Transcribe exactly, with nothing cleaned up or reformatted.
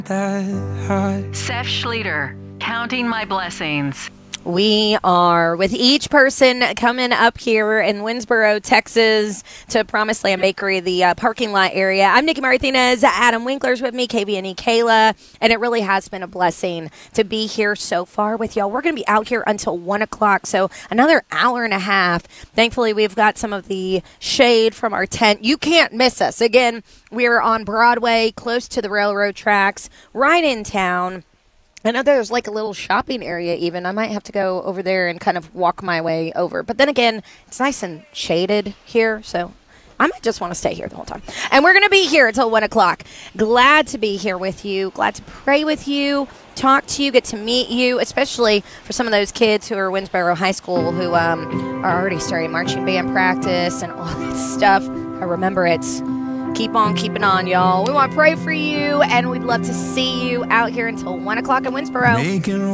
that high. Seth Schlueter, Counting My Blessings. We are with each person coming up here in Winsboro, Texas to Promised Land Bakery, the uh, parking lot area. I'm Nikki Martinez. Adam Winkler's with me, K V N E Kayla, and it really has been a blessing to be here so far with y'all. We're going to be out here until one o'clock, so another hour and a half. Thankfully, we've got some of the shade from our tent. You can't miss us. Again, we're on Broadway, close to the railroad tracks, right in town. I know there's like a little shopping area even. I might have to go over there and kind of walk my way over. But then again, it's nice and shaded here, so I might just want to stay here the whole time. And we're going to be here until one o'clock. Glad to be here with you. Glad to pray with you, talk to you, get to meet you, especially for some of those kids who are Winsboro High School who um, are already starting marching band practice and all that stuff. I remember it's keep on keeping on, y'all. We want to pray for you, and we'd love to see you out here until one o'clock in Winsboro. Making